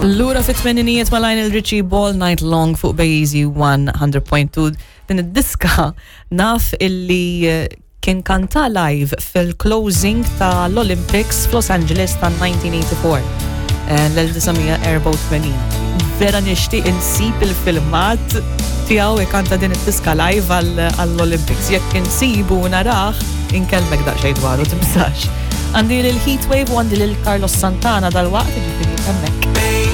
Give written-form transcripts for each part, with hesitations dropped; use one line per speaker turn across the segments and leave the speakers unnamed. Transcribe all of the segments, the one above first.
Lura fit-tmeninijiet ma' Lionel Richie All Night Long fuq Beezy 100.2. Din id-diska naf illi kien kanta live fil-closing tal-Olympics f'Los Angeles tal-1984, l-1984. Vera nixtieq insib il-filmat tiegħu kanta din id-diska live għall-Olympics. Jekk insibu narah inkellmek daqsxejn dwaru tibżax. Għandi l-Heatwave u għandi l-Carlos Santana dal-waqt ġifieri hemmhekk.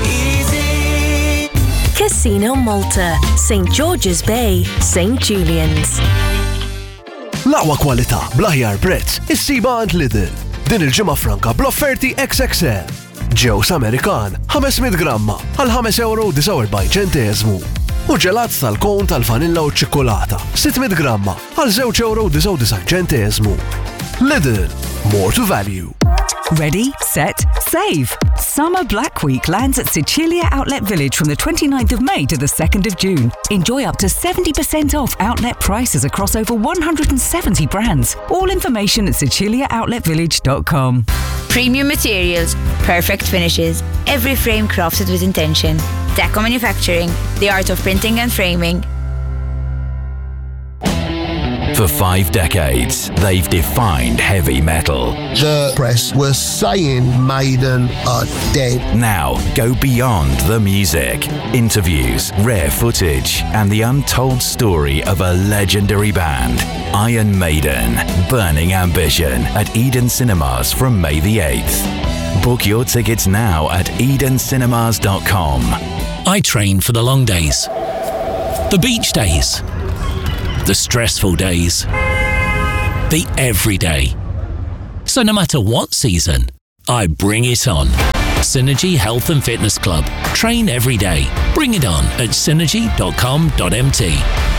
Casino Malta, St. George's Bay, St. Julian's.
L-aqwa kwalità bl-aħjar prezz issiba għand Lidl. Din il-ġimgħa franka bl-offerti XXL. Ġews Amerikan 500 gramma għal €5.49 u ġelat tal-kon tal-vanilla u ċ-ċikkolata 600 gramma għal €2.99. Lidl, more to value.
Ready, set, save! Summer Black Week lands at Sicilia Outlet Village from the 29th of May to the 2nd of June. Enjoy up to 70% off outlet prices across over 170 brands. All information at siciliaoutletvillage.com.
Premium materials, perfect finishes, every frame crafted with intention. Deco Manufacturing, the art of printing and framing.
For 5 decades, they've defined heavy metal.
The press was saying Maiden are dead.
Now, go beyond the music. Interviews, rare footage, and the untold story of a legendary band. Iron Maiden, Burning Ambition at Eden Cinemas from May the 8th. Book your tickets now at edencinemas.com.
I train for the long days, the beach days, the stressful days, the everyday. So no matter what season, I bring it on. Synergy Health and Fitness Club. Train every day. Bring it on at synergy.com.mt.